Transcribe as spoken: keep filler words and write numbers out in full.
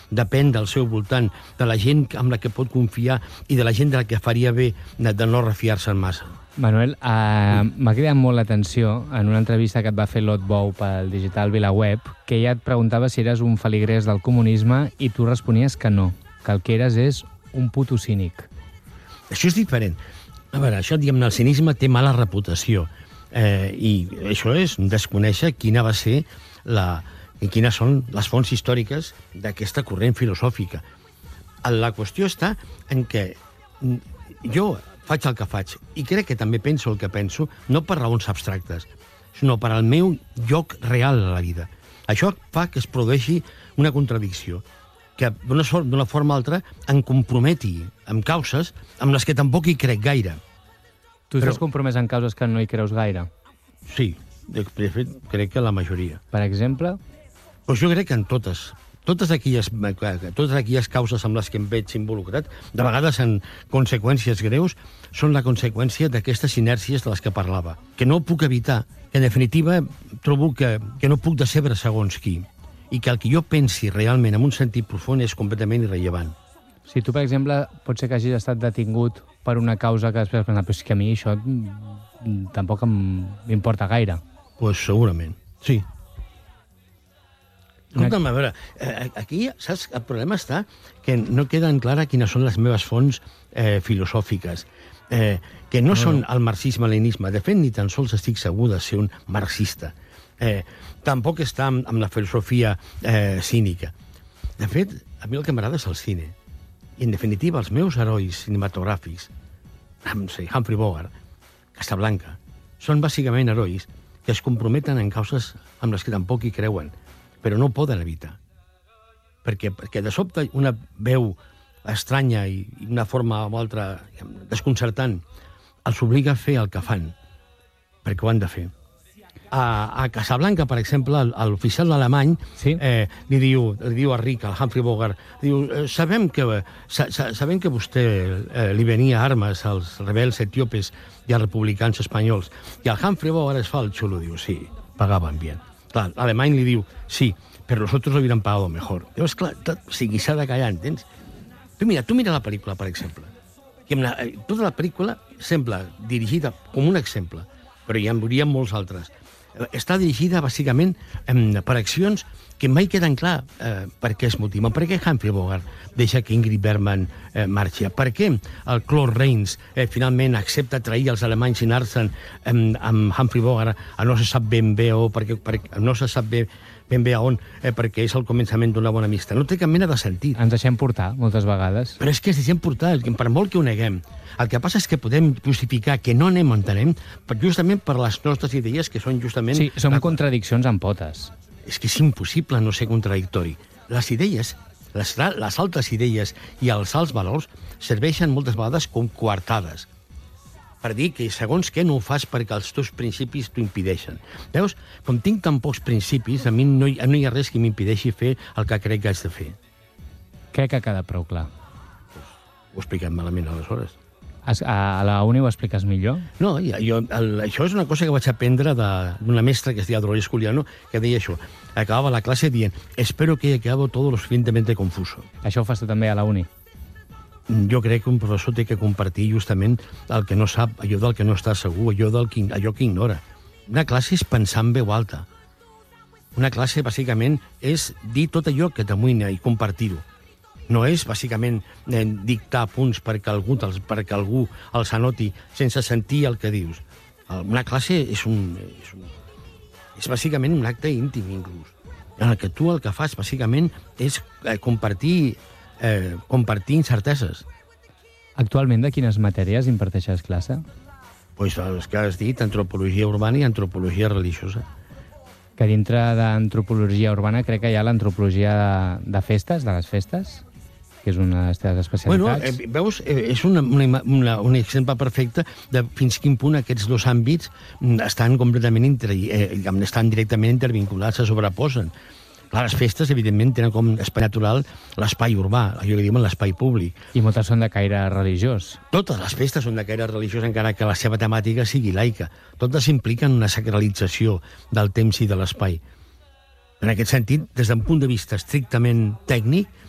depèn del seu voltant, de la gent amb la que pot confiar i de la gent de la que faria bé de, de no refiar-se'n massa. Manuel, uh, m'ha cridat molt l'atenció en una entrevista que et va fer Lot Bou pel digital VilaWeb, que ella et preguntava si eres un feligrès del comunisme i tu responies que no, que el que eres és un puto cínic. Això és diferent. A veure, això, diguem-ne, el cinisme té mala reputació. Eh, I això és desconèixer quina va ser la, i quines són les fonts històriques d'aquesta corrent filosòfica. La qüestió està en què jo faig el que faig i crec que també penso el que penso, no per raons abstractes, sinó per al meu lloc real a la vida. Això fa que es produeixi una contradicció, que d'una forma o altra em comprometi amb causes amb les que tampoc hi crec gaire. Tu estàs compromès en causes que no hi creus gaire? Sí, de fet, crec que la majoria. Per exemple? Doncs jo crec que en totes. Totes aquelles, totes aquelles causes amb les que em veig involucrat, de vegades en conseqüències greus, són la conseqüència d'aquestes inèrcies de les que parlava, que no puc evitar, que en definitiva trobo que, que no puc decebre segons qui, i que el que jo pensi realment en un sentit profund és completament irrellevant. Si tu, per exemple, pot ser que hagis estat detingut per una causa que després pensar, però és que a mi això tampoc m'importa gaire. Doncs pues segurament, sí. Escolta'm, a veure, aquí, saps, el problema està que no queden clares quines són les meves fonts eh, filosòfiques, eh, que no, no són el marxisme-leninisme. De fet, ni tan sols estic segur de ser un marxista. Eh, tampoc està amb, amb la filosofia eh, cínica. De fet, a mi el que m'agrada és el cine. I, en definitiva, els meus herois cinematogràfics, no sé, Humphrey Bogart, Casablanca, són bàsicament herois que es comprometen en causes amb les que tampoc hi creuen, però no ho poden evitar. Perquè, perquè de sobte una veu estranya i una forma o altra desconcertant els obliga a fer el que fan, perquè ho han de fer. A, a Casablanca, per exemple, l'oficial alemany sí? eh, li, diu, li diu a Rick, al Humphrey Bogart, diu, sabem que, sa, sabem que vostè eh, li venia armes als rebels etíopes i als republicans espanyols. I el Humphrey Bogart es fa el xulo, diu, sí, pagaven bien. Clar, l'alemany li diu, sí, però nosotros lo hubieran pagado mejor. Llavors, clar, tot, o sigui, s'ha de callar, entens? Tu mira, tu mira la pel·lícula, per exemple. Que la, tota la pel·lícula sembla dirigida com un exemple, però hi hauria molts altres. Està dirigida, bàsicament, per accions que mai queden clar eh, per què es motiven. Per què Humphrey Bogart deixa que Ingrid Bergman eh, marxi? Per què el Claude Rains eh, finalment accepta trair els alemanys i anar-se'n eh, amb Humphrey Bogart a no se sap ben bé o perquè, perquè no se sap bé, ben bé a on, eh, perquè és el començament d'una bona amistat. No té cap mena de sentit. Ens deixem portar, moltes vegades. Però és que ens deixem portar, per molt que ho neguem. El que passa és que podem justificar que no anem on anem justament per les nostres idees, que són justament... Sí, som la... contradiccions en potes. És que és impossible no ser contradictori. Les idees, les, les altres idees i els alts valors serveixen moltes vegades com coartades per dir que segons què no ho fas perquè els teus principis t'ho impedeixen. Veus? Com tinc tan pocs principis, a mi no hi, no hi ha res que m'impedeixi fer el que crec que haig de fer. Crec que queda prou clar. Pues, ho he explicat malament, aleshores. A la uni ho expliques millor? No, jo, el, això és una cosa que vaig aprendre d'una mestra que es deia Dolores Culiano, que deia això. Acabava la classe dient, espero que haya quedado todo lo suficientemente confuso. Això ho fas tu també a la uni? Jo crec que un professor té que compartir justament el que no sap, allò del que no està segur, allò, del que, allò que ignora. Una classe és pensar en veu alta. Una classe, bàsicament, és dir tot allò que t'amoïna i compartir-ho. No és, bàsicament, eh, dictar punts perquè algú, perquè algú els anoti sense sentir el que dius. Una classe és un... És, un, és bàsicament un acte íntim, inclús. En el que tu el que fas, bàsicament, és eh, compartir, eh, compartir incerteses. Actualment, de quines matèries imparteixes classe? Pues les que has dit, antropologia urbana i antropologia religiosa. Que dintre d'antropologia urbana crec que hi ha l'antropologia de, de festes, de les festes, que és una de les teves especialitats. Bueno, eh, veus, eh, és una, una, una, un exemple perfecte de fins quin punt aquests dos àmbits estan completament inter, eh, estan directament intervinculats, se sobreposen. Clar, les festes, evidentment, tenen com espai natural l'espai urbà, allò que diuen l'espai públic. I moltes són de caire religiós. Totes les festes són de caire religiós, encara que la seva temàtica sigui laica. Totes impliquen una sacralització del temps i de l'espai. En aquest sentit, des d'un punt de vista estrictament tècnic,